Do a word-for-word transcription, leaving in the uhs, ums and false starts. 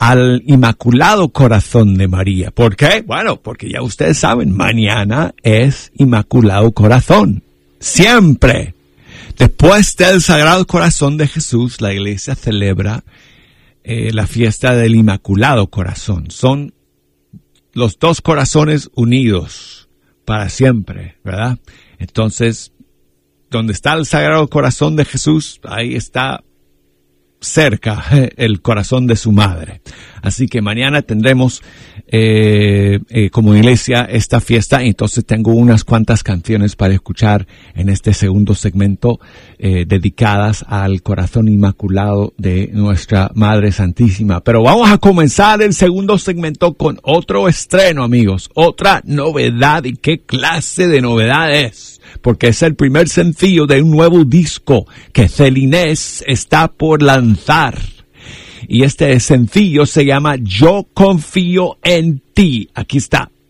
al Inmaculado Corazón de María. ¿Por qué? Bueno, porque ya ustedes saben, mañana es Inmaculado Corazón. Siempre. Después del Sagrado Corazón de Jesús, la iglesia celebra eh, la fiesta del Inmaculado Corazón. Son los dos corazones unidos para siempre, ¿verdad? Entonces, donde está el Sagrado Corazón de Jesús, ahí está cerca el corazón de su madre. Así que mañana tendremos eh, eh, como iglesia esta fiesta. Entonces tengo unas cuantas canciones para escuchar en este segundo segmento eh, dedicadas al corazón inmaculado de nuestra Madre Santísima. Pero vamos a comenzar el segundo segmento con otro estreno, amigos, otra novedad. ¿Y qué clase de novedad es? Porque es el primer sencillo de un nuevo disco que Celinés está por lanzar. Y este sencillo se llama Yo Confío en Ti. Aquí está.